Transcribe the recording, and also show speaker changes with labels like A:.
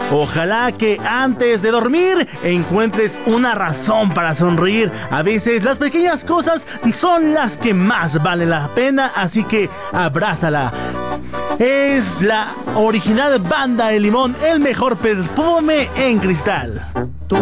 A: Ojalá que antes de dormir encuentres una razón para sonreír. A veces las pequeñas cosas son las que más valen la pena, así que abrázala. Es la original Banda de Limón, el mejor perfume en cristal.